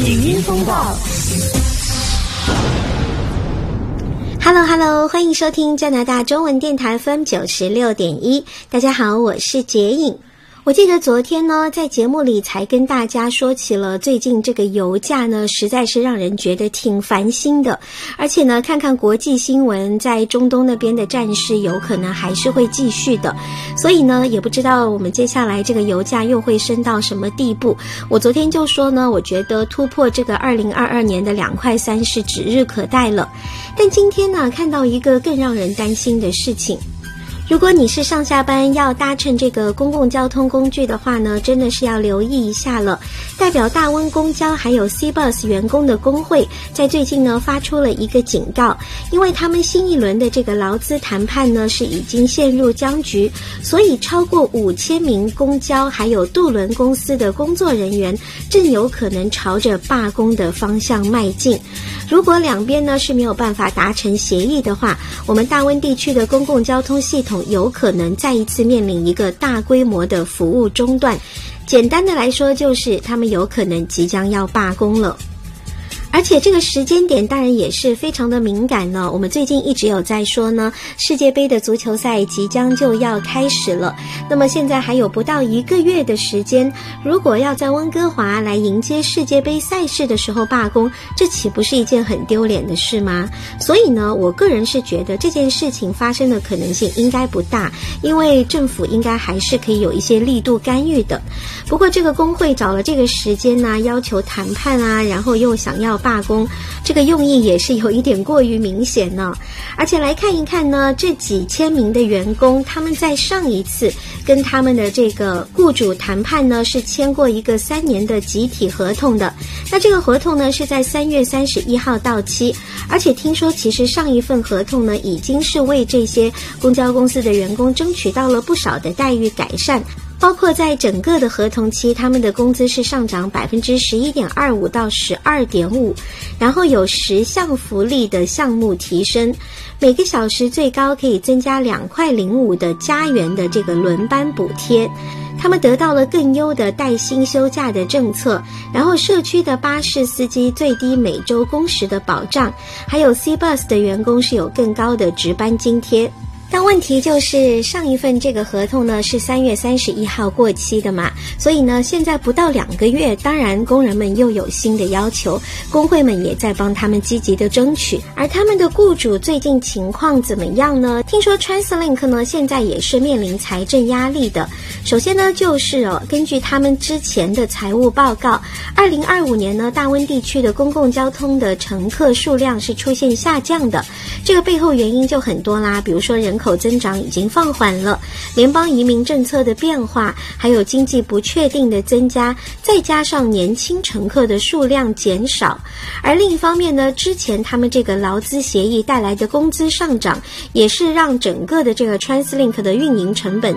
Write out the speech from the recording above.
影音风暴。 Hello， 欢迎收听加拿大中文电台 FM 96.1。大家好，我是洁颖。我记得昨天呢，在节目里才跟大家说起了最近这个油价呢，实在是让人觉得挺烦心的。而且呢，看看国际新闻，在中东那边的战事有可能还是会继续的。所以呢，也不知道我们接下来这个油价又会升到什么地步。我昨天就说呢，我觉得突破这个2022年的2块3是指日可待了。但今天呢，看到一个更让人担心的事情。如果你是上下班要搭乘这个公共交通工具的话呢，真的是要留意一下了。代表大温公交还有 C-Bus 员工的工会在最近呢发出了一个警告，因为他们新一轮的这个劳资谈判呢是已经陷入僵局，所以超过5000名公交还有渡轮公司的工作人员正有可能朝着罢工的方向迈进。如果两边呢是没有办法达成协议的话，我们大温地区的公共交通系统有可能再一次面临一个大规模的服务中断。简单的来说，就是他们有可能即将要罢工了。而且这个时间点当然也是非常的敏感呢。我们最近一直有在说呢，世界杯的足球赛即将就要开始了。那么现在还有不到1个月的时间，如果要在温哥华来迎接世界杯赛事的时候罢工，这岂不是一件很丢脸的事吗？所以呢，我个人是觉得这件事情发生的可能性应该不大，因为政府应该还是可以有一些力度干预的。不过这个工会找了这个时间呢，要求谈判啊，然后又想要罢工，这个用意也是有一点过于明显呢。而且来看一看呢，这几千名的员工，他们在上一次跟他们的这个雇主谈判呢，是签过一个3年的集体合同的。那这个合同呢，是在3月31号到期，而且听说其实上一份合同呢，已经是为这些公交公司的员工争取到了不少的待遇改善。包括在整个的合同期，他们的工资是上涨 11.25% 到 12.5%， 然后有10项福利的项目提升，每个小时最高可以增加2.05块的家园的这个轮班补贴。他们得到了更优的带薪休假的政策，然后社区的巴士司机最低每周工时的保障，还有 C-Bus 的员工是有更高的值班津贴。但问题就是上一份这个合同呢是3月31号过期的嘛，所以呢现在不到2个月，当然工人们又有新的要求，工会们也在帮他们积极的争取。而他们的雇主最近情况怎么样呢？听说 TransLink 呢现在也是面临财政压力的。首先呢就是根据他们之前的财务报告，2025年呢大温地区的公共交通的乘客数量是出现下降的。这个背后原因就很多啦，比如说人口增长已经放缓了，联邦移民政策的变化，还有经济不确定的增加，再加上年轻乘客的数量减少。而另一方面呢，之前他们这个劳资协议带来的工资上涨，也是让整个的这个 TransLink 的运营成本